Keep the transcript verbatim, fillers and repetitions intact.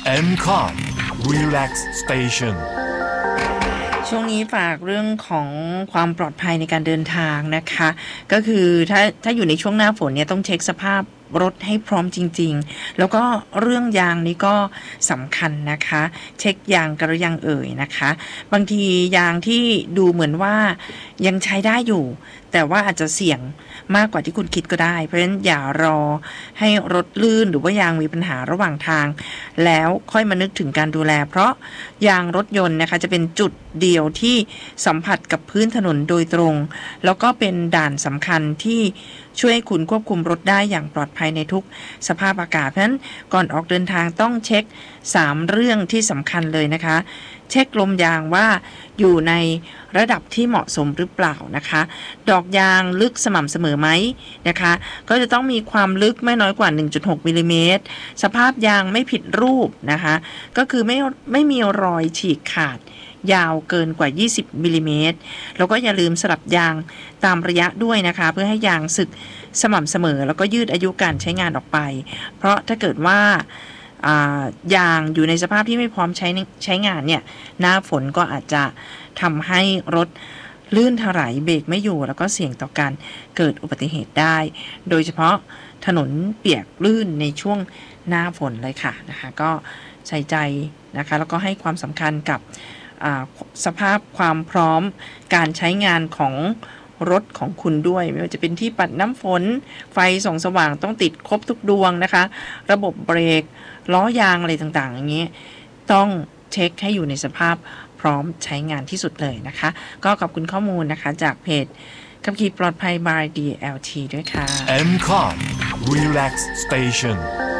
เอ็ม คอม Relax Station ช่วงนี้ฝากเรื่องของความปลอดภัยในการเดินทางนะคะก็คือถ้าถ้าอยู่ในช่วงหน้าฝนเนี่ยต้องเช็คสภาพรถให้พร้อมจริงๆแล้วก็เรื่องยางนี้ก็สำคัญนะคะเช็คยางกันหรือยังเอ่ยนะคะบางทียางที่ดูเหมือนว่ายังใช้ได้อยู่แต่ว่าอาจจะเสี่ยงมากกว่าที่คุณคิดก็ได้เพราะฉะนั้นอย่ารอให้รถลื่นหรือว่ายางมีปัญหาระหว่างทางแล้วค่อยมานึกถึงการดูแลเพราะยางรถยนต์นะคะจะเป็นจุดเดียวที่สัมผัสกับพื้นถนนโดยตรงแล้วก็เป็นด่านสำคัญที่ช่วยให้คุณควบคุมรถได้อย่างปลอดภัยในทุกสภาพอากาศเพราะฉะนั้นก่อนออกเดินทางต้องเช็คสามเรื่องที่สำคัญเลยนะคะเช็คลมยางว่าอยู่ในระดับที่เหมาะสมหรือเปล่านะคะดอกยางลึกสม่ำเสมอไหมนะคะก็จะต้องมีความลึกไม่น้อยกว่า หนึ่งจุดหก มิลลิเมตรสภาพยางไม่ผิดรูปนะคะก็คือไม่ไม่มีรอยฉีกขาดยาวเกินกว่ายี่สิบมิลลิเมตรแล้วก็อย่าลืมสลับยางตามระยะด้วยนะคะเพื่อให้ยางสึกสม่ำเสมอแล้วก็ยืดอายุการใช้งานออกไปเพราะถ้าเกิดว่ายางอยู่ในสภาพที่ไม่พร้อมใช้ใช้งานเนี่ยหน้าฝนก็อาจจะทำให้รถลื่นถลายเบรกไม่อยู่แล้วก็เสี่ยงต่อการเกิดอุบัติเหตุได้โดยเฉพาะถนนเปียกลื่นในช่วงหน้าฝนเลยค่ะนะคะก็ใส่ใจนะคะแล้วก็ให้ความสำคัญกับสภาพความพร้อมการใช้งานของรถของคุณด้วยไม่ว่าจะเป็นที่ปัดน้ำฝนไฟส่องสว่างต้องติดครบทุกดวงนะคะระบบเบรกล้อยางอะไรต่างๆอย่างนี้ต้องเช็คให้อยู่ในสภาพพร้อมใช้งานที่สุดเลยนะคะก็ขอบคุณข้อมูลนะคะจากเพจขับขี่ปลอดภัย by ดี แอล ที ด้วยค่ะเอ็ม คอม Relax Station